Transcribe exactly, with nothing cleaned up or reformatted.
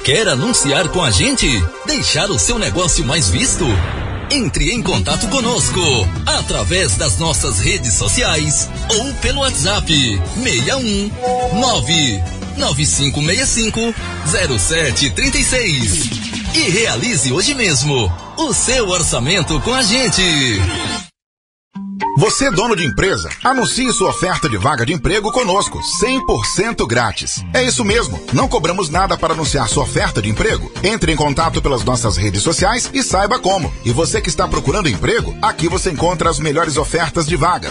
Quer anunciar com a gente? Deixar o seu negócio mais visto? Entre em contato conosco através das nossas redes sociais ou pelo WhatsApp seis um nove nove cinco seis cinco zero sete três seis e realize hoje mesmo o seu orçamento com a gente. Você é dono de empresa? Anuncie sua oferta de vaga de emprego conosco, cem por cento grátis. É isso mesmo, não cobramos nada para anunciar sua oferta de emprego. Entre em contato pelas nossas redes sociais e saiba como. E você que está procurando emprego, aqui você encontra as melhores ofertas de vaga.